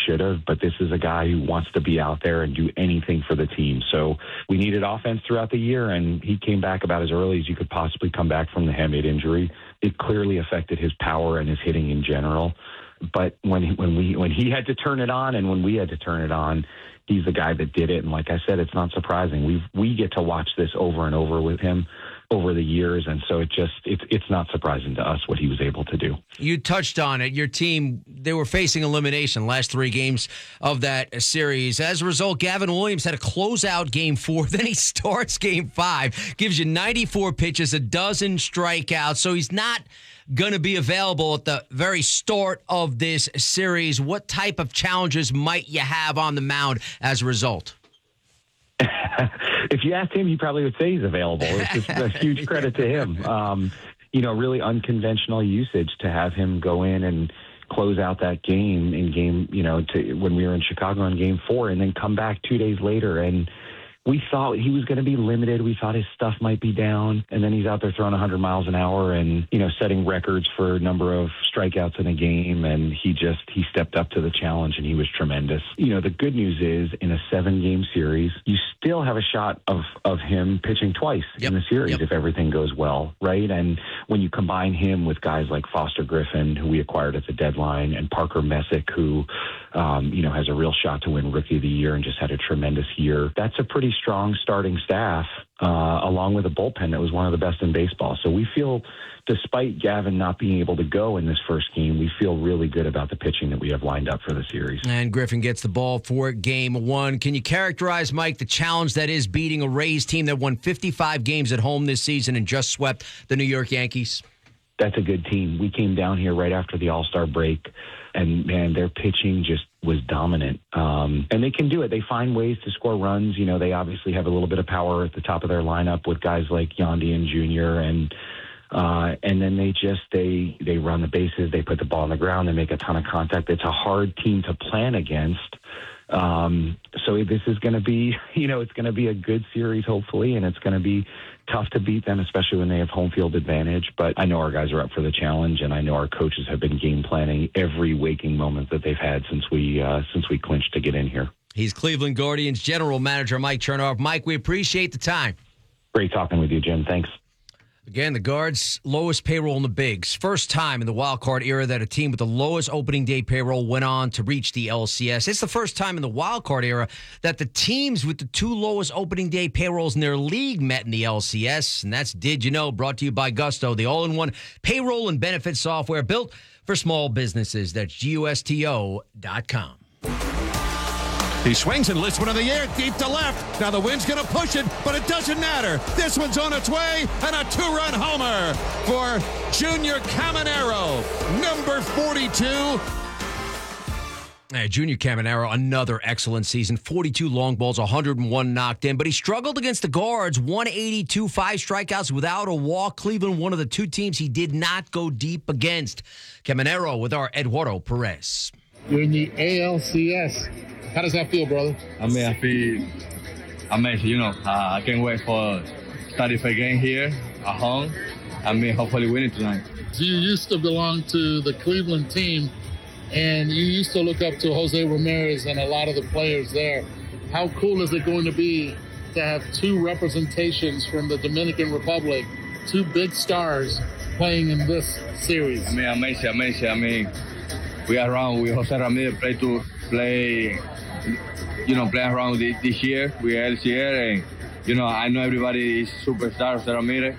should have, but this is a guy who wants to be out there and do anything for the team. So we needed offense throughout the year, and he came back about as early as you could possibly come back from the hamate injury. It clearly affected his power and his hitting in general. But when he had to turn it on and when we had to turn it on, he's the guy that did it. And like I said, it's not surprising. We get to watch this over and over with him over the years, and so it's not surprising to us what he was able to do. You touched on it. Your team, they were facing elimination last 3 games of that series. As a result, Gavin Williams had to close out Game 4. Then he starts Game 5, gives you 94 pitches, a dozen strikeouts. So he's not going to be available at the very start of this series. What type of challenges might you have on the mound as a result? If you asked him, he probably would say he's available. It's just a huge credit to him. Really unconventional usage to have him go in and close out that game when we were in Chicago in Game 4 and then come back 2 days later. And we thought he was going to be limited. We thought his stuff might be down. And then he's out there throwing 100 miles an hour and, setting records for number of strikeouts in a game. And he stepped up to the challenge and he was tremendous. The good news is in a 7-game series, you still have a shot of him pitching twice in the series if everything goes well, right? And when you combine him with guys like Foster Griffin, who we acquired at the deadline, and Parker Messick, who, has a real shot to win Rookie of the Year and just had a tremendous year, that's a pretty strong starting staff, along with a bullpen that was one of the best in baseball. So we feel, despite Gavin not being able to go in this first game, we feel really good about the pitching that we have lined up for the series. And Griffin gets the ball for Game 1. Can you characterize, Mike, the challenge that is beating a Rays team that won 55 games at home this season and just swept the New York Yankees? That's a good team. We came down here right after the All-Star break, and, man, their pitching just was dominant. And they can do it. They find ways to score runs. They obviously have a little bit of power at the top of their lineup with guys like Yandian Jr. And then they run the bases. They put the ball on the ground. They make a ton of contact. It's a hard team to plan against. So this is going to be, it's going to be a good series, hopefully, and it's going to be tough to beat them, especially when they have home field advantage. But I know our guys are up for the challenge, and I know our coaches have been game planning every waking moment that they've had since we clinched to get in here. He's Cleveland Guardians General Manager Mike Chernoff. Mike, we appreciate the time. Great talking with you, Jim. Thanks. Again, the Guards' lowest payroll in the bigs. First time in the wild card era that a team with the lowest opening day payroll went on to reach the LCS. It's the first time in the wild card era that the teams with the 2 lowest opening day payrolls in their league met in the LCS. And that's Did You Know, brought to you by Gusto, the all-in-one payroll and benefit software built for small businesses. That's GUSTO.com. He swings and lifts one in the air deep to left. Now the wind's going to push it, but it doesn't matter. This one's on its way, and a 2-run homer for Junior Caminero, number 42. Junior Caminero, another excellent season. 42 long balls, 101 knocked in, but he struggled against the Guards. 182, 5 strikeouts without a walk. Cleveland, one of the 2 teams he did not go deep against. Caminero with our Eduardo Perez. You're in the ALCS. How does that feel, brother? I feel amazing. I can't wait for 35 game here at home. Hopefully win it tonight. You used to belong to the Cleveland team, and you used to look up to Jose Ramirez and a lot of the players there. How cool is it going to be to have 2 representations from the Dominican Republic, 2 big stars playing in this series? Amazing. We are around with Jose Ramirez play around this year. We are LCR, and I know everybody is superstar Jose Ramirez.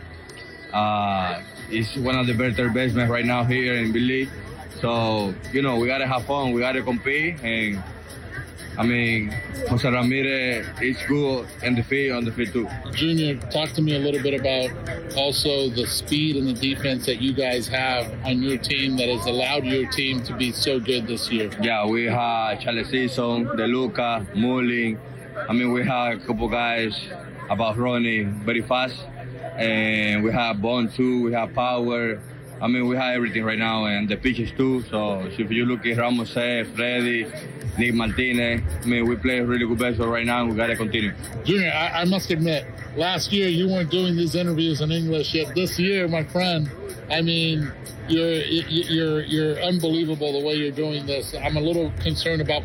He's one of the better basemen right now here in the league. So we gotta have fun. We gotta compete, and Jose Ramirez is good on the field too. Junior, talk to me a little bit about also the speed and the defense that you guys have on your team that has allowed your team to be so good this year. Yeah, we have Charles Season, DeLuca, Mullin. We have a couple guys about running very fast, and we have Bond too. We have power. We have everything right now, and the pitches too. So if you look at Ramos, Freddy, Nick Martinez, we play really good baseball right now, and we got to continue. Junior, I must admit, last year you weren't doing these interviews in English, yet this year, my friend, you're unbelievable the way you're doing this. I'm a little concerned about